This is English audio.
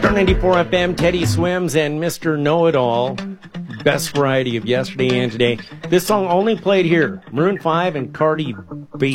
Star 94 FM, Teddy Swims and Mr. Know-It-All. Best variety of yesterday and today. This song only played here. Maroon 5 and Cardi B.